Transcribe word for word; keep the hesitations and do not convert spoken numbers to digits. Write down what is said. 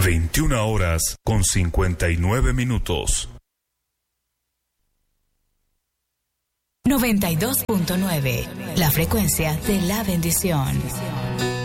veintiuna horas con cincuenta y nueve minutos. noventa y dos punto nueve, la frecuencia de la bendición.